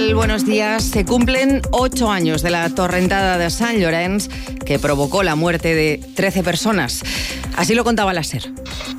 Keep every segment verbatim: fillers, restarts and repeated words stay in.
tal? Buenos días. Se cumplen ocho años de la torrentada de Sant Llorenç que provocó la muerte de trece personas. Así lo contaba la SER.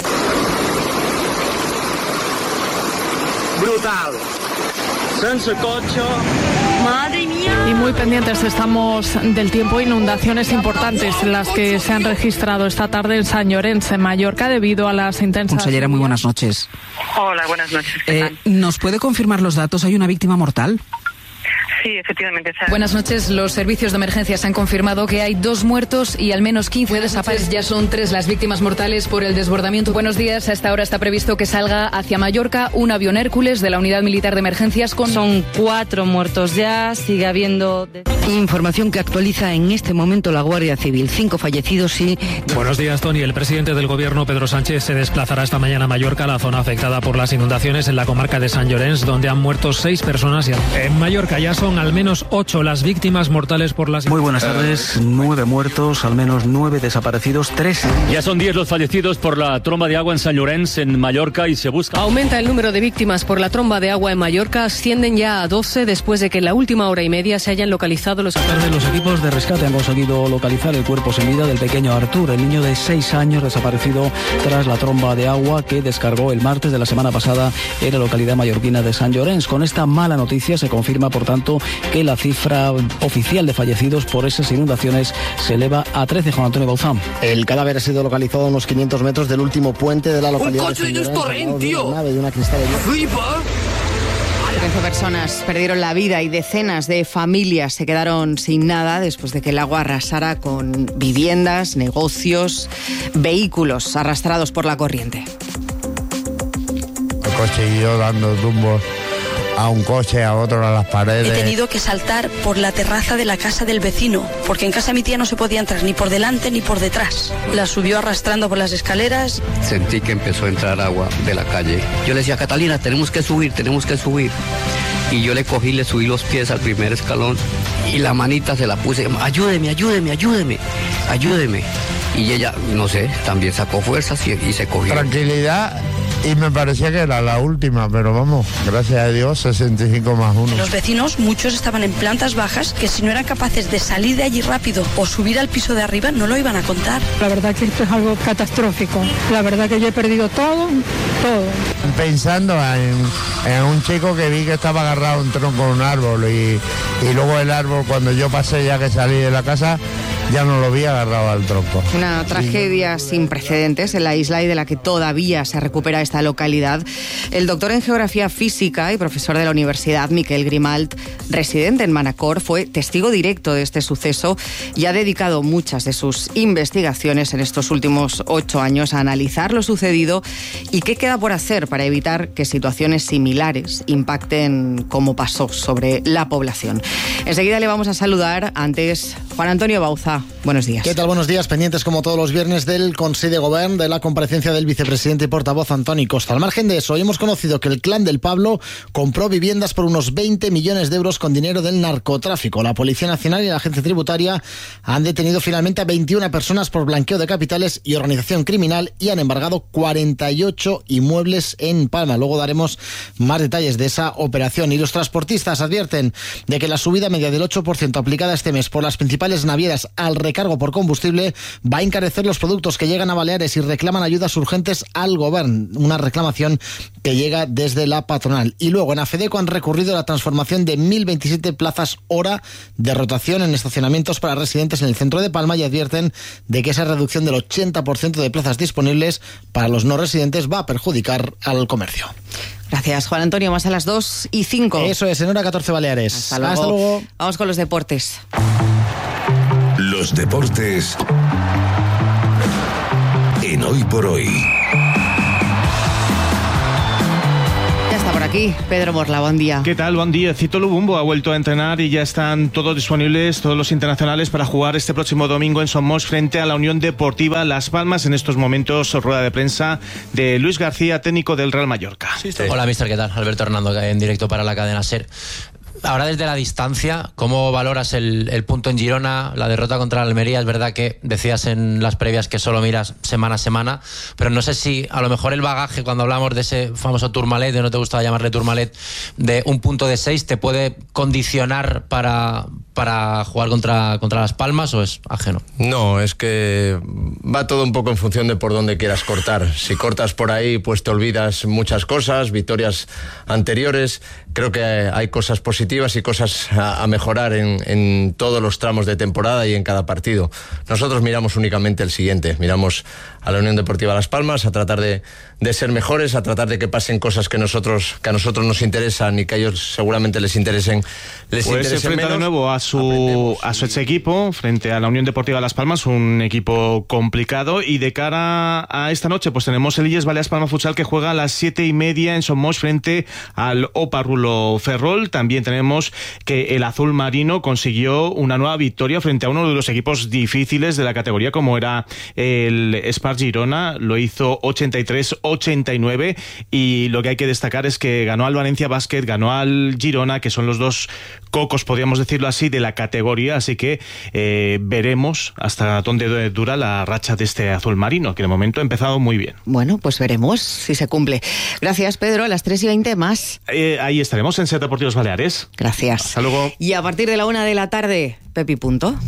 Brutal. Sense coche. Madre mía. Y muy pendientes estamos del tiempo, inundaciones importantes las que se han registrado esta tarde en Sant Llorenç, en Mallorca, debido a las intensas... Consellera, muy buenas noches. Hola, buenas noches. Eh, ¿Nos puede confirmar los datos? ¿Hay una víctima mortal? Sí, efectivamente. Buenas noches. Los servicios de emergencias han confirmado que hay dos muertos y al menos quince desaparecidos. Ya son tres las víctimas mortales por el desbordamiento. Buenos días. A esta hora está previsto que salga hacia Mallorca un avión Hércules de la Unidad Militar de Emergencias con... Son cuatro muertos ya, sigue habiendo... Información que actualiza en este momento la Guardia Civil. Cinco fallecidos y... Buenos días, Tony. El presidente del Gobierno, Pedro Sánchez, se desplazará esta mañana a Mallorca, la zona afectada por las inundaciones en la comarca de Sant Llorenç, donde han muerto seis personas. Y en Mallorca ya son al menos ocho las víctimas mortales por las... Muy buenas tardes. Nueve muertos, al menos nueve desaparecidos, tres... Ya son diez los fallecidos por la tromba de agua en Sant Llorenç, en Mallorca, y se busca... Aumenta el número de víctimas por la tromba de agua en Mallorca, ascienden ya a doce después de que en la última hora y media se hayan localizado los... Los equipos de rescate han conseguido localizar el cuerpo sin vida del pequeño Artur, el niño de seis años desaparecido tras la tromba de agua que descargó el martes de la semana pasada en la localidad mallorquina de Sant Llorenç. Con esta mala noticia se confirma, por tanto, que la cifra oficial de fallecidos por esas inundaciones se eleva a trece. Juan Antonio Bauzán. El cadáver ha sido localizado a unos quinientos metros del último puente de la localidad. Un coche de Estorrent, tío. Una nave de una cristal. Flipa. trece personas perdieron la vida y decenas de familias se quedaron sin nada después de que el agua arrasara con viviendas, negocios, vehículos arrastrados por la corriente. El coche y yo dando tumbos a un coche, a otro, a las paredes. He tenido que saltar por la terraza de la casa del vecino, porque en casa de mi tía no se podía entrar ni por delante ni por detrás. La subió arrastrando por las escaleras. Sentí que empezó a entrar agua de la calle. Yo le decía, Catalina, tenemos que subir, tenemos que subir. Y yo le cogí, le subí los pies al primer escalón y la manita se la puse, ayúdeme, ayúdeme, ayúdeme, ayúdeme. Y ella, no sé, también sacó fuerzas y, y se cogió. Tranquilidad. Y me parecía que era la última, pero vamos, gracias a Dios, sesenta y cinco más uno. Los vecinos, muchos estaban en plantas bajas, que si no eran capaces de salir de allí rápido o subir al piso de arriba, no lo iban a contar. La verdad que esto es algo catastrófico. La verdad que yo he perdido todo, todo. Pensando en, en un chico que vi que estaba agarrado a un tronco de un árbol y, y luego el árbol, cuando yo pasé ya que salí de la casa, ya no lo vi agarrado al tronco. Una tragedia sí. sin precedentes en la isla y de la que todavía se recupera esta localidad. El doctor en Geografía Física y profesor de la Universidad, Miquel Grimalt, residente en Manacor, fue testigo directo de este suceso y ha dedicado muchas de sus investigaciones en estos últimos ocho años a analizar lo sucedido y qué queda por hacer para evitar que situaciones similares impacten como pasó sobre la población. Enseguida le vamos a saludar. Antes, Juan Antonio Bauzá. Buenos días. ¿Qué tal? Buenos días. Pendientes como todos los viernes del Consell de Govern, de la comparecencia del vicepresidente y portavoz Antoni Costa. Al margen de eso, hoy hemos conocido que el clan del Pablo compró viviendas por unos veinte millones de euros con dinero del narcotráfico. La Policía Nacional y la Agencia Tributaria han detenido finalmente a veintiuna personas por blanqueo de capitales y organización criminal y han embargado cuarenta y ocho inmuebles en Palma. Luego daremos más detalles de esa operación. Y los transportistas advierten de que la subida media del ocho por ciento aplicada este mes por las principales navieras al recargo por combustible va a encarecer los productos que llegan a Baleares y reclaman ayudas urgentes al Govern, una reclamación que llega desde la patronal. Y luego en AFEDECO han recurrido a la transformación de mil veintisiete plazas hora de rotación en estacionamientos para residentes en el centro de Palma y advierten de que esa reducción del ochenta por ciento de plazas disponibles para los no residentes va a perjudicar al comercio. Gracias, Juan Antonio. Más a las dos y cinco. Eso es, en hora catorce Baleares. Hasta luego. Hasta luego. Vamos con los deportes. Los deportes en Hoy por Hoy. Ya está por aquí Pedro Morla, buen día. ¿Qué tal? Buen día. Cito Lubumbo ha vuelto a entrenar y ya están todos disponibles, todos los internacionales, para jugar este próximo domingo en Somos frente a la Unión Deportiva Las Palmas. En estos momentos, rueda de prensa de Luis García, técnico del Real Mallorca. Sí, sí. Hola, mister, ¿qué tal? Alberto Hernando, en directo para la cadena SER. ahora desde la distancia, ¿cómo valoras el, el punto en Girona, la derrota contra la Almería? Es verdad que decías en las previas que solo miras semana a semana, pero no sé si a lo mejor el bagaje, cuando hablamos de ese famoso Tourmalet, de no te gustaba llamarle Tourmalet, de un punto de seis, ¿te puede condicionar para, para jugar contra, contra Las Palmas o es ajeno? No, es que va todo un poco en función de por dónde quieras cortar. Si cortas por ahí, pues te olvidas muchas cosas, victorias anteriores. Creo que hay cosas positivas y cosas a, a mejorar en, en todos los tramos de temporada y en cada partido. Nosotros miramos únicamente el siguiente, miramos a la Unión Deportiva Las Palmas, a tratar de, de ser mejores, a tratar de que pasen cosas que nosotros que a nosotros nos interesan y que a ellos seguramente les interesen, les pues interesen se enfrenta menos. de nuevo a su, a su ex equipo frente a la Unión Deportiva Las Palmas, un equipo complicado, y de cara a esta noche pues tenemos el Illes Balears Palma Futsal que juega a las siete y media en Somos frente al Opa Rulo Ferrol. También tenemos que el Azul Marino consiguió una nueva victoria frente a uno de los equipos difíciles de la categoría como era el Spar Girona, lo hizo ochenta y tres ochenta y nueve, y lo que hay que destacar es que ganó al Valencia Basket, ganó al Girona, que son los dos cocos, podríamos decirlo así, de la categoría, así que eh, veremos hasta dónde dura la racha de este Azul Marino, que de momento ha empezado muy bien. Bueno, pues veremos si se cumple. Gracias, Pedro. A las tres y veinte más. Eh, ahí estaremos en Ser Deportivos Baleares. Gracias. Hasta luego. Y a partir de la una de la tarde, Pepi Punto.